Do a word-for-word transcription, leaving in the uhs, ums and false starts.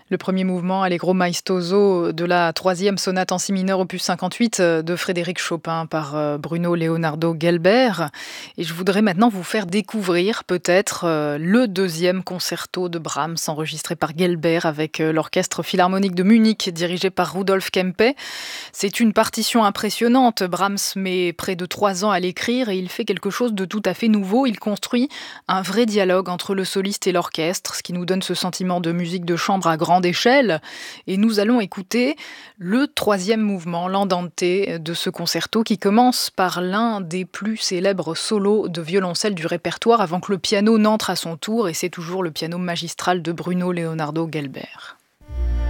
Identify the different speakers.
Speaker 1: Le premier mouvement, Allegro maestoso, de la troisième sonate en si mineur opus cinquante-huit euh, de Frédéric Chopin par euh, Bruno Leonardo Gelber. Et je voudrais maintenant vous faire découvrir peut-être euh, le deuxième concerto de Brahms enregistré par Gelber avec euh, l'Orchestre Philharmonique de Munich dirigé par Rudolf Kempe. C'est une partition impressionnante. Brahms met près de trois ans à l'écrire et il fait quelque chose de tout à fait nouveau. Il construit un vrai dialogue entre le soliste et l'orchestre, ce qui nous donne ce sentiment de musique de chambre à grande échelle. Et nous allons écouter le troisième mouvement, l'andante de ce concerto, qui commence par l'un des plus célèbres solos de violoncelle du répertoire avant que le piano n'entre à son tour, et c'est toujours le piano magistral de Bruno Leonardo Gelber.